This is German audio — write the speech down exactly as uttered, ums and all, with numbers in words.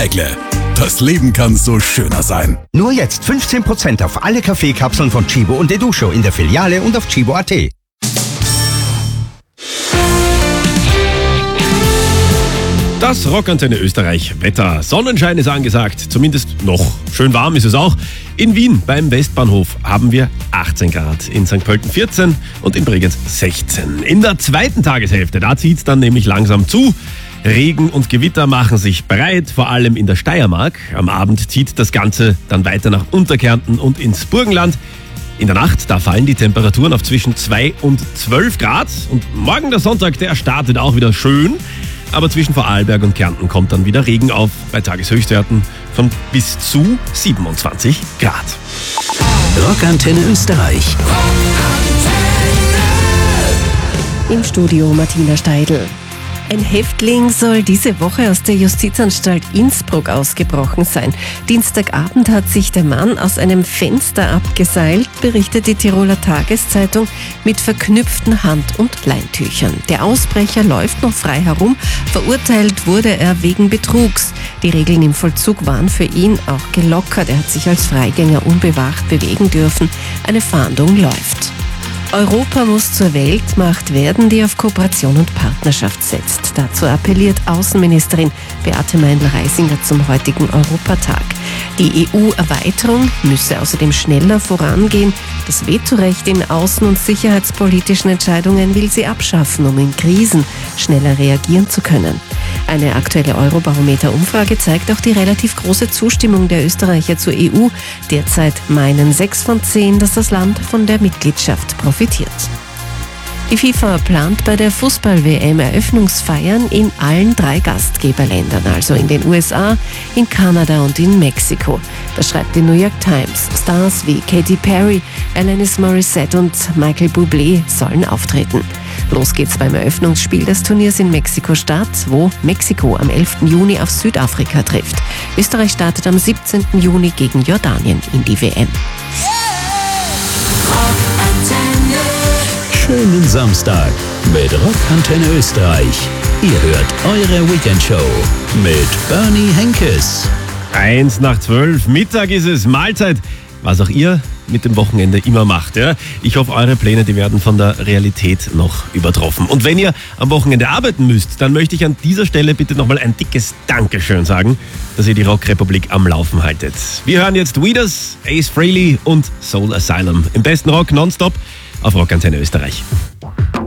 Mägle. Das Leben kann so schöner sein. Nur jetzt fünfzehn Prozent auf alle Kaffeekapseln von Chibo und Educho in der Filiale und auf chibo punkt at. Das Rockantenne Österreich Wetter. Sonnenschein ist angesagt, zumindest noch. Schön warm ist es auch. In Wien beim Westbahnhof haben wir achtzehn Grad, in Sankt Pölten vierzehn und in Bregenz sechzehn. In der zweiten Tageshälfte, da zieht es dann nämlich langsam zu. Regen und Gewitter machen sich bereit, vor allem in der Steiermark. Am Abend zieht das Ganze dann weiter nach Unterkärnten und ins Burgenland. In der Nacht, da fallen die Temperaturen auf zwischen zwei und zwölf Grad. Und morgen der Sonntag, der startet auch wieder schön. Aber zwischen Vorarlberg und Kärnten kommt dann wieder Regen auf, bei Tageshöchstwerten von bis zu siebenundzwanzig Grad. Rockantenne Österreich. Im Studio Martina Steidl. Ein Häftling soll diese Woche aus der Justizanstalt Innsbruck ausgebrochen sein. Dienstagabend hat sich der Mann aus einem Fenster abgeseilt, berichtet die Tiroler Tageszeitung, mit verknüpften Hand- und Leintüchern. Der Ausbrecher läuft noch frei herum. Verurteilt wurde er wegen Betrugs. Die Regeln im Vollzug waren für ihn auch gelockert. Er hat sich als Freigänger unbewacht bewegen dürfen. Eine Fahndung läuft. Europa muss zur Weltmacht werden, die auf Kooperation und Partnerschaft setzt. Dazu appelliert Außenministerin Beate Meindl-Reisinger zum heutigen Europatag. Die E U-Erweiterung müsse außerdem schneller vorangehen. Das Vetorecht in außen- und sicherheitspolitischen Entscheidungen will sie abschaffen, um in Krisen schneller reagieren zu können. Eine aktuelle Eurobarometer-Umfrage zeigt auch die relativ große Zustimmung der Österreicher zur E U. Derzeit meinen sechs von zehn, dass das Land von der Mitgliedschaft profitiert. Die FIFA plant bei der Fußball-W M Eröffnungsfeiern in allen drei Gastgeberländern, also in den U S A, in Kanada und in Mexiko. Das schreibt die New York Times. Stars wie Katy Perry, Alanis Morissette und Michael Bublé sollen auftreten. Los geht's beim Eröffnungsspiel des Turniers in Mexiko-Stadt, wo Mexiko am elften Juni auf Südafrika trifft. Österreich startet am siebzehnten Juni gegen Jordanien in die W M. Schönen Samstag mit Rockantenne Österreich. Ihr hört eure Weekendshow mit Bernie Henkes. Eins nach zwölf, Mittag ist es, Mahlzeit, was auch ihr mit dem Wochenende immer macht. Ja? Ich hoffe, eure Pläne, die werden von der Realität noch übertroffen. Und wenn ihr am Wochenende arbeiten müsst, dann möchte ich an dieser Stelle bitte nochmal ein dickes Dankeschön sagen, dass ihr die Rockrepublik am Laufen haltet. Wir hören jetzt Weeders, Ace Frehley und Soul Asylum. Im besten Rock nonstop auf Rockantenne Österreich.